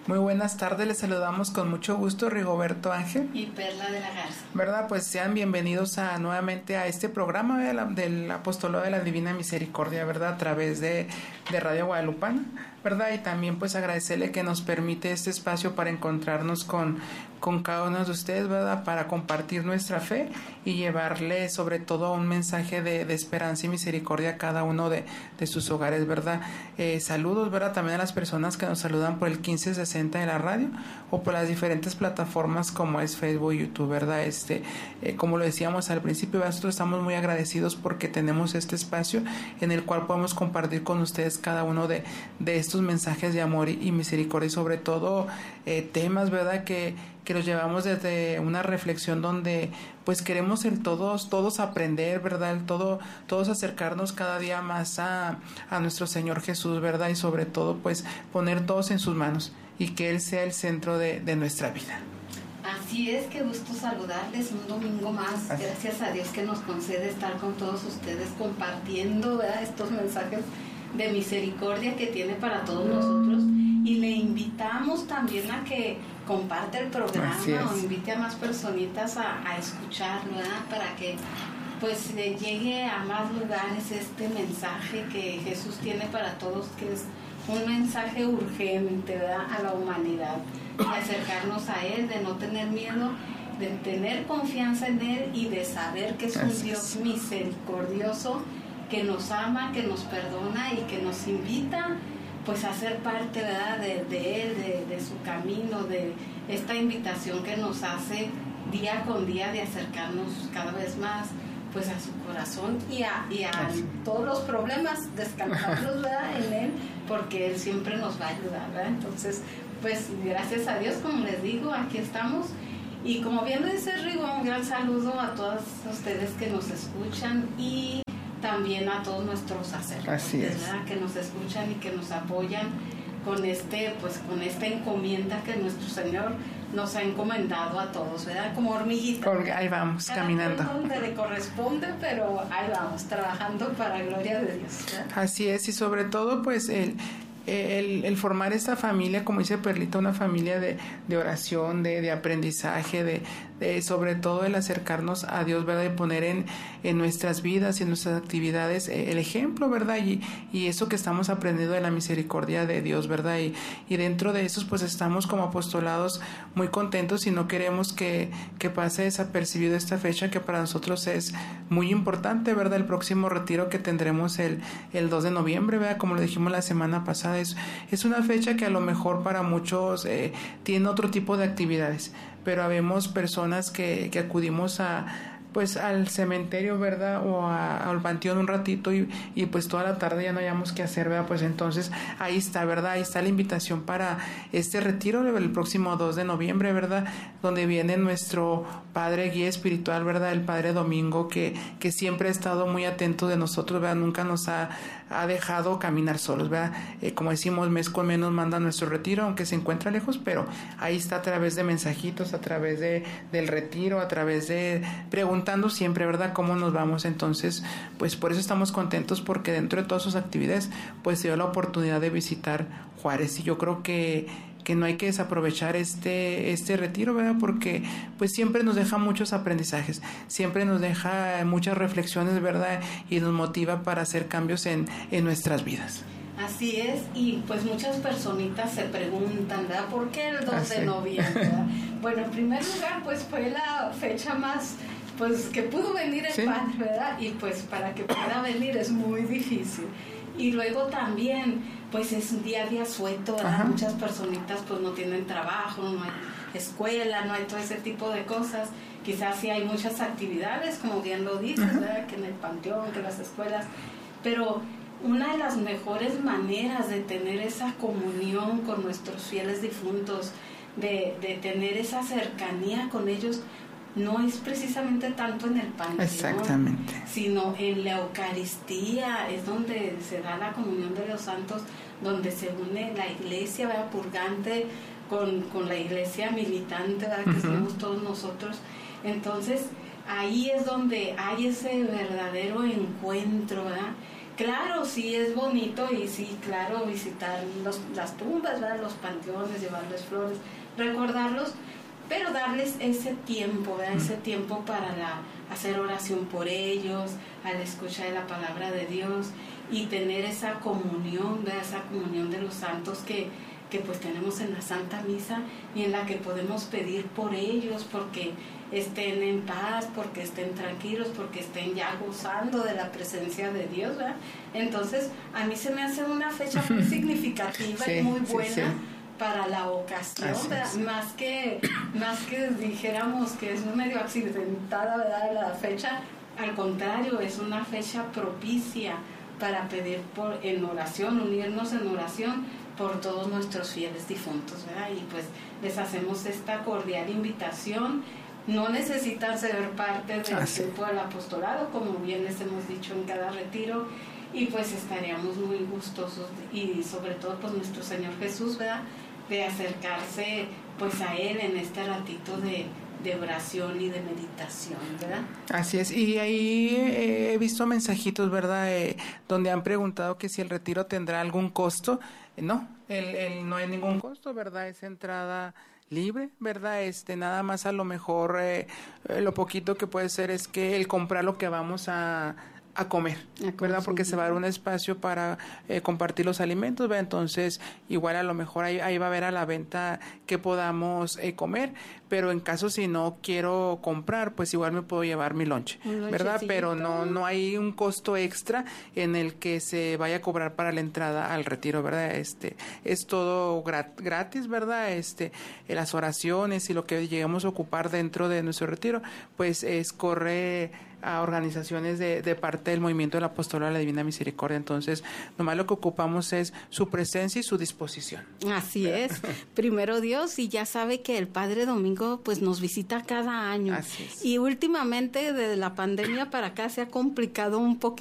Muy buenas tardes, les saludamos con mucho gusto Rigoberto Ángel y Perla de la Garza. ¿Verdad? Pues sean bienvenidos nuevamente a este programa del Apostolado de la Divina Misericordia, ¿verdad? A través de Radio Guadalupana, ¿verdad? Y también pues agradecerle que nos permite este espacio para encontrarnos con cada uno de ustedes, ¿verdad? Para compartir nuestra fe y llevarle sobre todo un mensaje de esperanza y misericordia a cada uno de sus hogares, ¿verdad? Saludos, ¿verdad? También a las personas que nos saludan por el 1560 de la radio o por las diferentes plataformas como es Facebook y YouTube, ¿verdad? Como lo decíamos al principio, nosotros estamos muy agradecidos porque tenemos este espacio en el cual podemos compartir con ustedes cada uno de estos mensajes de amor y misericordia y sobre todo temas, ¿verdad? Que los llevamos desde una reflexión donde pues queremos todos aprender, ¿verdad? Todos acercarnos cada día más a nuestro Señor Jesús, ¿verdad? Y sobre todo pues poner todos en sus manos y que Él sea el centro de nuestra vida. Así es, qué gusto saludarles un domingo más. Gracias a Dios que nos concede estar con todos ustedes compartiendo, ¿verdad? Estos mensajes de misericordia que tiene para todos nosotros. Y le invitamos también a que comparte el programa o invite a más personitas a escucharlo, ¿verdad? Para que pues le llegue a más lugares este mensaje que Jesús tiene para todos, que es un mensaje urgente, ¿verdad? A la humanidad, de acercarnos a Él, de no tener miedo, de tener confianza en Él y de saber que es un Dios misericordioso, que nos ama, que nos perdona y que nos invita pues a ser parte, ¿verdad? de Él, de su camino, de esta invitación que nos hace día con día de acercarnos cada vez más pues a su corazón y a todos los problemas, descansarlos, ¿verdad? En Él, porque Él siempre nos va a ayudar, ¿verdad? Entonces, pues gracias a Dios, como les digo, aquí estamos. Y como bien lo dice Rigo, un gran saludo a todos ustedes que nos escuchan y también a todos nuestros sacerdotes, ¿verdad? Que nos escuchan y que nos apoyan con esta encomienda que nuestro Señor nos ha encomendado a todos, ¿verdad? Como hormiguitas. Ahí vamos, caminando. Donde le corresponde, pero ahí vamos, trabajando para gloria de Dios, ¿verdad? Así es, y sobre todo, pues, el formar esta familia, como dice Perlita, una familia de oración, de aprendizaje, de sobre todo el acercarnos a Dios, ¿verdad? Y poner en nuestras vidas y en nuestras actividades el ejemplo, ¿verdad? Y eso que estamos aprendiendo de la misericordia de Dios, ¿verdad? Y dentro de esos pues estamos como apostolados muy contentos y no queremos que pase desapercibido esta fecha que para nosotros es muy importante, ¿verdad? El próximo retiro que tendremos el 2 de noviembre, ¿verdad? Como lo dijimos la semana pasada, es una fecha que a lo mejor para muchos tiene otro tipo de actividades, pero habemos personas que acudimos al cementerio, ¿verdad? O al panteón un ratito y pues toda la tarde ya no hayamos qué hacer, ¿verdad? Pues entonces ahí está, ¿verdad? Ahí está la invitación para este retiro el próximo 2 de noviembre, ¿verdad? Donde viene nuestro padre guía espiritual, ¿verdad? El padre Domingo, que siempre ha estado muy atento de nosotros, ¿verdad? Nunca nos ha dejado caminar solos, ¿verdad? Como decimos, mes con menos manda nuestro retiro, aunque se encuentra lejos, pero ahí está a través de mensajitos, a través del retiro, a través de preguntando siempre, ¿verdad? Cómo nos vamos. Entonces, pues por eso estamos contentos, porque dentro de todas sus actividades, pues se dio la oportunidad de visitar Juárez, y yo creo que no hay que desaprovechar este retiro, ¿verdad? Porque pues siempre nos deja muchos aprendizajes, siempre nos deja muchas reflexiones, ¿verdad? Y nos motiva para hacer cambios en nuestras vidas. Así es, y pues muchas personitas se preguntan, ¿verdad? ¿Por qué el 2 de noviembre? ¿Verdad? Bueno, en primer lugar, pues fue la fecha más pues que pudo venir el Padre, ¿verdad? Y pues para que pueda venir es muy difícil. Y luego también, pues es un día a día suelto, ¿verdad? Ajá. Muchas personitas pues no tienen trabajo, no hay escuela, no hay todo ese tipo de cosas. Quizás sí hay muchas actividades, como bien lo dices, ¿verdad? Que en el panteón, que en las escuelas, pero una de las mejores maneras de tener esa comunión con nuestros fieles difuntos, de tener esa cercanía con ellos, no es precisamente tanto en el panteón, exactamente, sino en la Eucaristía, es donde se da la comunión de los santos, donde se une la iglesia, ¿verdad? Purgante con la iglesia militante, ¿verdad? Que somos todos nosotros. Entonces ahí es donde hay ese verdadero encuentro, ¿verdad? Claro, sí es bonito y sí, claro, visitar las tumbas, ¿verdad? Los panteones, llevarles flores, recordarlos, pero darles ese tiempo, ¿verdad? Ese tiempo para hacer oración por ellos, al escuchar la palabra de Dios y tener esa comunión, ¿verdad? Esa comunión de los santos que pues tenemos en la Santa Misa y en la que podemos pedir por ellos, porque estén en paz, porque estén tranquilos, porque estén ya gozando de la presencia de Dios, ¿verdad? Entonces, a mí se me hace una fecha muy significativa y muy buena para la ocasión, ¿verdad? Más que dijéramos que es medio accidentada, ¿verdad? La fecha, al contrario, es una fecha propicia para pedir en oración, unirnos en oración por todos nuestros fieles difuntos, ¿verdad? Y pues les hacemos esta cordial invitación. No necesitan ser parte del grupo del apostolado, como bien les hemos dicho en cada retiro, y pues estaríamos muy gustosos, y sobre todo pues nuestro Señor Jesús, ¿verdad?, de acercarse pues a Él en este ratito de oración y de meditación, ¿verdad? Así es, y ahí he visto mensajitos, ¿verdad?, donde han preguntado que si el retiro tendrá algún costo. No, no hay ningún costo, ¿verdad? Es entrada libre, ¿verdad? Nada más a lo mejor lo poquito que puede ser es que el comprar lo que vamos a comer, ¿verdad? Porque se va a dar un espacio para compartir los alimentos, ¿verdad? Entonces, igual a lo mejor ahí va a haber a la venta que podamos comer, pero en caso si no quiero comprar, pues igual me puedo llevar mi lonche, ¿verdad? Pero no hay un costo extra en el que se vaya a cobrar para la entrada al retiro, ¿verdad? Es todo gratis, ¿verdad? Las oraciones y lo que lleguemos a ocupar dentro de nuestro retiro, pues corre a organizaciones de parte del movimiento del apostolado de la Divina Misericordia. Entonces, nomás lo que ocupamos es su presencia y su disposición. Así es. Primero Dios, y ya sabe que el Padre Domingo pues nos visita cada año. Así es. Y últimamente, desde la pandemia para acá, se ha complicado un poquito